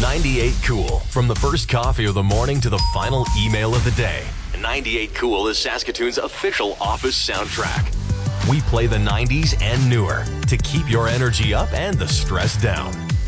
98 Cool. From the first coffee of the morning to the final email of the day, 98 Cool is Saskatoon's official office soundtrack. We play the 90s and newer to keep your energy up and the stress down.